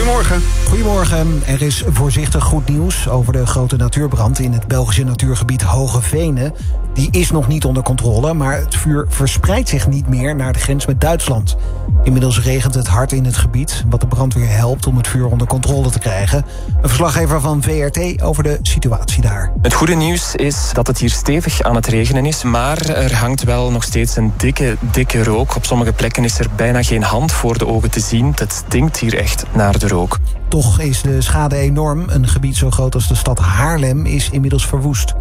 Goedemorgen. Goedemorgen. Er is voorzichtig goed nieuws over de grote natuurbrand in het Belgische natuurgebied Hoge Venen. Die is nog niet onder controle, maar het vuur verspreidt zich niet meer naar de grens met Duitsland. Inmiddels regent het hard in het gebied, wat de brandweer helpt om het vuur onder controle te krijgen. Een verslaggever van VRT over de situatie daar. Het goede nieuws is dat het hier stevig aan het regenen is, maar er hangt wel nog steeds een dikke rook. Op sommige plekken is er bijna geen hand voor de ogen te zien. Het stinkt hier echt naar de rook. Toch is de schade enorm. Een gebied zo groot als de stad Haarlem is inmiddels verwoest.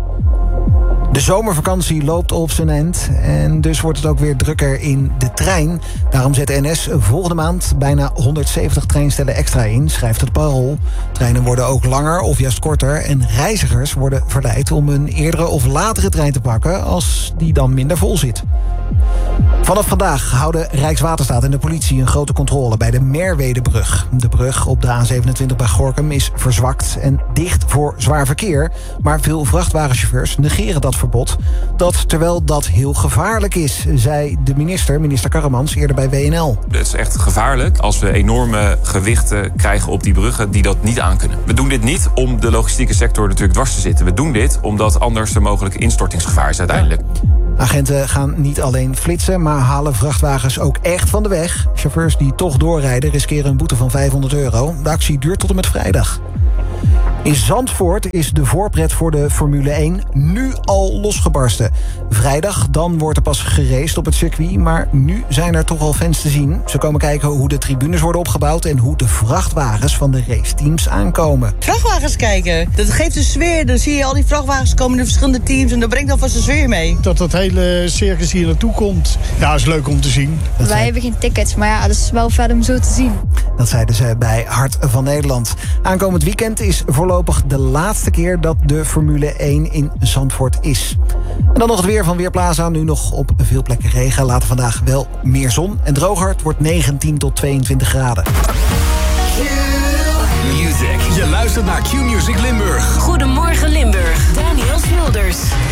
De zomervakantie loopt op zijn eind en dus wordt het ook weer drukker in de trein. Daarom zet NS volgende maand bijna 170 treinstellen extra in, schrijft het Parool. Treinen worden ook langer of juist korter en reizigers worden verleid om een eerdere of latere trein te pakken als die dan minder vol zit. Vanaf vandaag houden Rijkswaterstaat en de politie een grote controle bij de Merwedebrug. De brug op de A27 bij Gorinchem is verzwakt en dicht voor zwaar verkeer. Maar veel vrachtwagenchauffeurs negeren dat verbod. Dat terwijl dat heel gevaarlijk is, zei de minister Karremans, eerder bij WNL. Het is echt gevaarlijk als we enorme gewichten krijgen op die bruggen die dat niet aankunnen. We doen dit niet om de logistieke sector natuurlijk dwars te zitten. We doen dit omdat anders er mogelijk instortingsgevaar is uiteindelijk. Agenten gaan niet alleen flitsen, maar halen vrachtwagens ook echt van de weg. Chauffeurs die toch doorrijden riskeren een boete van €500. De actie duurt tot en met vrijdag. In Zandvoort is de voorpret voor de Formule 1 nu al losgebarsten. Vrijdag dan wordt er pas geraced op het circuit, maar nu zijn er toch al fans te zien. Ze komen kijken hoe de tribunes worden opgebouwd en hoe de vrachtwagens van de raceteams aankomen. Vrachtwagens kijken, dat geeft een sfeer. Dan zie je al die vrachtwagens komen in verschillende teams en dat brengt alvast een sfeer mee. Dat dat hele circus hier naartoe komt, ja, is leuk om te zien. Wij hebben geen tickets, maar ja, dat is wel verder om zo te zien. Dat zeiden ze bij Hart van Nederland. Aankomend weekend is voorlopig de laatste keer dat de Formule 1 in Zandvoort is. En dan nog het weer van Weerplaza. Nu nog op veel plekken regen. Later vandaag wel meer zon en droger. Het wordt 19 tot 22 graden. Music. Je luistert naar Q-Music Limburg. Goedemorgen Limburg. Daniel Smulders.